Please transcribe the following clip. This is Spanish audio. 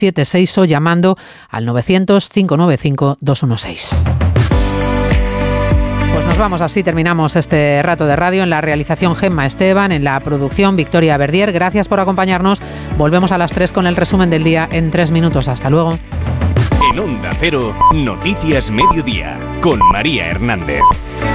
76 o llamando al 900-595-216. Pues nos vamos, así terminamos este rato de radio. En la realización Gemma Esteban, en la producción Victoria Verdier. Gracias por acompañarnos. Volvemos a las 3 con el resumen del día en 3 minutos. Hasta luego. En Onda Cero, Noticias Mediodía, con María Hernández.